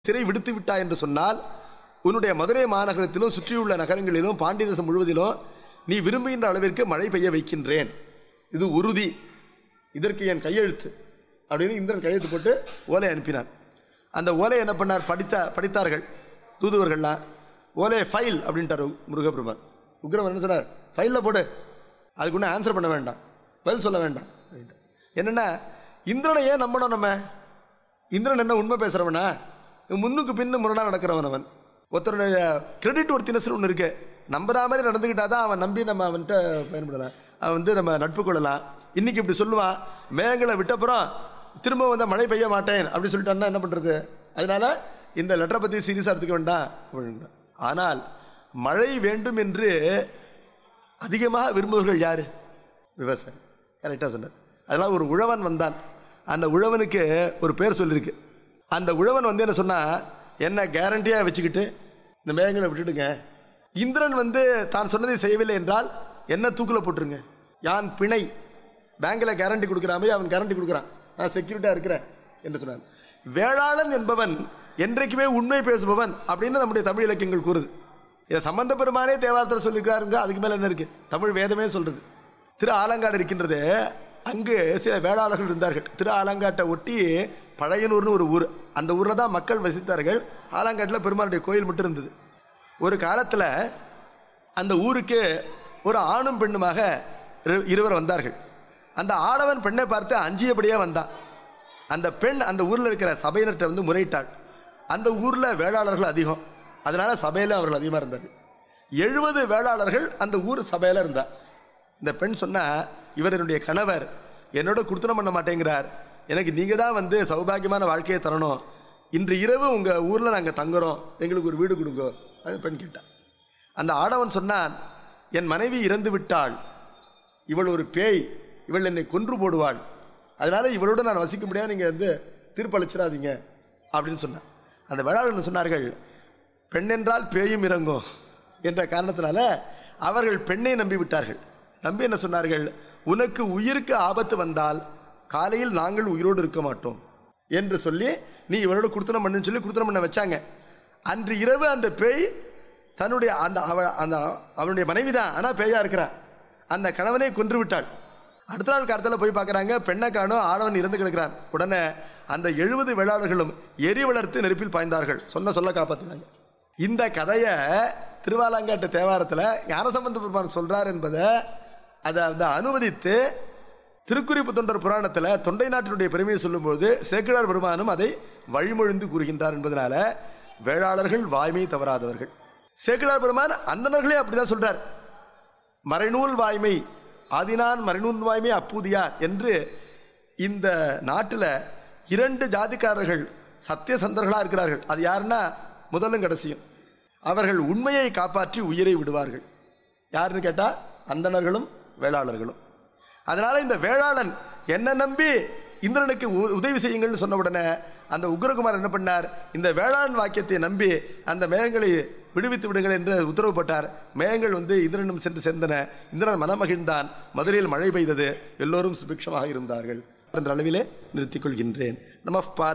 சிறை விடுத்து விட்டாய் என்று சொன்னால் உன்னுடைய மதுரை மாநகரத்திலும் சுற்றியுள்ள நகரங்களிலும் பாண்டிய தேசம் முழுவதிலும் நீ விரும்புகின்ற அளவிற்கு மழை பெய்ய வைக்கின்றேன், இது உறுதி, இதற்கு என் கையெழுத்து அப்படின்னு இந்திரன் கையெழுத்து போட்டு ஓலை அனுப்பினார். அந்த ஓலை என்ன பண்ணார், படித்தார்கள் தூதுவர்கள்லாம். ஓலையை ஃபைல் அப்படின்ட்டார் முருகப்பெருமான். உக்ரவன் என்ன சொன்னார், ஃபைலில் போடு, அதுக்கு ஒன்றும் ஆன்சர் பண்ண வேண்டாம், பதில் சொல்ல வேண்டாம் அப்படின்ட்டு. என்னென்னா இந்திரனை ஏன் நம்பணும் நம்ம? இந்திரன் என்ன உண்மை பேசுகிறவனா? முன்னுக்கு பின்னு முரணாக நடக்கிறவன் அவன். ஒருத்தருடைய கிரெடிட் ஒர்த்தினஸ்னு ஒன்று இருக்குது. நம்புற மாதிரி நடந்துக்கிட்டால் தான் அவன் நம்பி நம்ம அவன்கிட்ட பயன்படலாம், அவன் நம்ம நட்பு கொள்ளலாம். இன்றைக்கி இப்படி சொல்லுவான், மேகங்களை விட்டப்புறம் திரும்ப வந்தால் மழை பெய்ய மாட்டேன் அப்படின்னு சொல்லிட்டான்னா என்ன பண்ணுறது? அதனால் இந்த லெட்டரை பற்றி சீரியஸாக எடுத்துக்க வேண்டாம் அப்படின்னா. ஆனால் மழை வேண்டும் என்று அதிகமாக விரும்புவர்கள் யார்? விவசாயி. கரெக்டாக சொன்னார். அதெல்லாம் ஒரு உழவன் வந்தான். அந்த உழவனுக்கு ஒரு பேர் சொல்லியிருக்கு. அந்த உழவன் என்ன சொன்னால், என்ன கேரண்டியாக வச்சுக்கிட்டு இந்த மேகங்களை விட்டுடுங்க, இந்திரன் தான் சொன்னதை செய்யவில்லை என்றால் என்ன தூக்கில் போட்டுருங்க, யான் பிணை, பேங்கில் கேரண்டி கொடுக்குற மாதிரி அவன் கேரண்டி கொடுக்குறான், நான் செக்யூரிட்டியாக இருக்கிறேன் என்று சொன்னான். வேளாளன் என்பவன் என்றைக்குமே உண்மை பேசுபவன் அப்படின்னு நம்முடைய தமிழ் இலக்கியங்கள் கூறுது. இதை சம்பந்த பெருமானே தேவாரத்தில் சொல்லியிருக்காருங்க. அதுக்கு மேலே என்ன இருக்குது? தமிழ் வேதமே சொல்கிறது. திரு ஆலங்காடு இருக்கின்றது, அங்கு சில வேளாளர்கள் இருந்தார்கள். திரு ஆலங்காட்டை ஒட்டி பழையனூர்னு ஒரு ஊர், அந்த ஊரில் தான் மக்கள் வசித்தார்கள். ஆலங்காட்டில் பெருமாளுடைய கோயில் மட்டும் இருந்தது. ஒரு காலத்தில் அந்த ஊருக்கு ஒரு ஆணும் பெண்ணுமாக இருவர் வந்தார்கள். அந்த ஆடவன் பெண்ணை பார்த்து அஞ்சியபடியே வந்தான். அந்த பெண் அந்த ஊரில் இருக்கிற சபையினர்கிட்ட முறையிட்டாள். அந்த ஊரில் வேளாளர்கள் அதிகம், அதனால் சபையில் அவர்கள் அதிகமாக இருந்தார். 70 வேளாளர்கள் அந்த ஊர் சபையில் இருந்தார். இந்த பெண் சொன்னால், இவர் என்னுடைய கணவர், என்னோட குடுத்தனம் பண்ண மாட்டேங்கிறார், எனக்கு நீங்கள் தான் சௌபாகியமான வாழ்க்கையை தரணும், இன்று இரவு உங்கள் ஊரில் நாங்கள் தங்குறோம், எங்களுக்கு ஒரு வீடு கொடுங்க. அது பெண் கேட்டான். அந்த ஆடவன் சொன்னான், என் மனைவி இறந்து விட்டாள், இவள் ஒரு பேய், இவள் என்னை கொன்று போடுவாள், அதனால் இவளோடு நான் வசிக்க முடியாது, நீங்கள் தீர்ப்பளிச்சிடாதீங்க அப்படின்னு சொன்னான். அந்த வேளாளர்கள் சொன்னார்கள், பெண் என்றால் பேயும் இறங்கும் என்ற காரணத்தினால அவர்கள் பெண்ணை நம்பி விட்டார்கள். நம்பி என்ன சொன்னார்கள், உனக்கு உயிருக்கு ஆபத்து வந்தால் காலையில் நாங்கள் உயிரோடு இருக்க மாட்டோம் என்று சொல்லி நீ இவரோட குடுத்தனம் பண்ணுன்னு சொல்லி குடுத்தனம் பண்ண வச்சாங்க. அன்று இரவு அந்த பேய் தன்னுடைய அவனுடைய மனைவி தான், ஆனால் பேயா இருக்கிறான், அந்த கணவனை கொன்று விட்டாள். அடுத்த நாள் காலத்தில் போய் பார்க்குறாங்க, பெண்ணை காணும், ஆடவன் இறந்து கிடக்கிறான். உடனே அந்த 70 வேளாளர்களும் எரி வளர்த்து நெருப்பில் பாய்ந்தார்கள். சொல்ல காப்பாற்றினாங்க. இந்த கதையை திருவாலங்காட்டு தேவாரத்தில் ஞானசம்பந்த பெருமான் சொல்கிறார் என்பதை அதை அனுவதித்து திருக்குறிப்பு தொண்டர் புராணத்தில் தொண்டை நாட்டினுடைய பெருமையை சொல்லும்போது சேக்கிழார் பெருமானும் அதை வழிமொழிந்து கூறுகின்றார் என்பதனால வேளாளர்கள் வாய்மை தவறாதவர்கள். சேக்கிழார் பெருமான் அந்தணர்களே அப்படிதான் சொல்றார். மறைநூல் வாய்மை ஆதினான் மறைநூல் வாய்மை அப்பூதியார் என்று இந்த நாட்டில் 2 ஜாதிக்காரர்கள் சத்தியசந்தர்களாக இருக்கிறார்கள். அது யாருன்னா முதலும் கடைசியும். அவர்கள் உண்மையை காப்பாற்றி உயிரை விடுவார்கள். யாருன்னு கேட்டால் அந்தணர்களும் வேளாளர்களும். அதனால் இந்த வேளாளன் என்ன நம்பி இந்திரனுக்கு உதவி செய்யுங்கள்னு சொன்ன உடனே அந்த உக்ரகுமார் என்ன பண்ணார், இந்த வேளாண் வாக்கியத்தை நம்பி அந்த மேகங்களை விடுவித்து விடுங்கள் என்று உத்தரவு போட்டார். மேகங்கள் இந்திரனும் சென்று சேர்ந்தன. இந்திரன் மனமகிழ்ந்தான். மதுரையில் மழை பெய்தது. எல்லோரும் சுபிக்ஷமாக இருந்தார்கள் என்ற அளவிலே நிறுத்திக் கொள்கின்றேன். நம